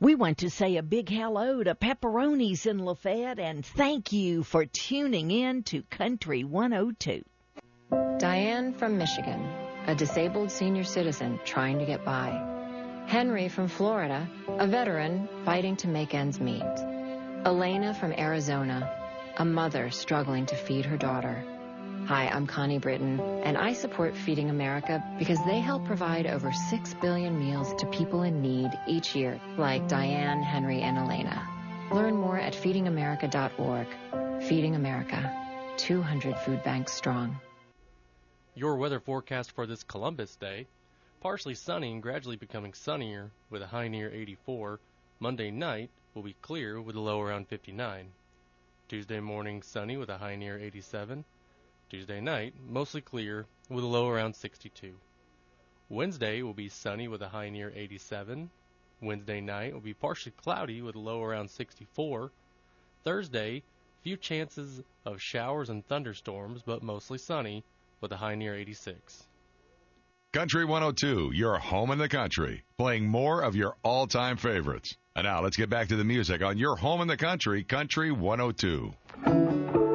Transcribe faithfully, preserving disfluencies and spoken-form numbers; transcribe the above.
We want to say a big hello to Pepperonis in Lafayette and thank you for tuning in to Country one oh two. Diane from Michigan, a disabled senior citizen trying to get by. Henry from Florida, a veteran fighting to make ends meet. Elena from Arizona, a mother struggling to feed her daughter. Hi, I'm Connie Britton, and I support Feeding America because they help provide over six billion meals to people in need each year, like Diane, Henry, and Elena. Learn more at feeding america dot org. Feeding America, two hundred food banks strong. Your weather forecast for this Columbus Day: partially sunny and gradually becoming sunnier with a high near eighty-four. Monday night will be clear with a low around fifty-nine. Tuesday morning sunny with a high near eighty-seven. Tuesday night, mostly clear with a low around sixty-two. Wednesday will be sunny with a high near eighty-seven. Wednesday night will be partially cloudy with a low around sixty-four. Thursday, few chances of showers and thunderstorms, but mostly sunny with a high near eighty-six. Country one oh two, your home in the country, playing more of your all-time favorites. And now let's get back to the music on your home in the country, Country one oh two.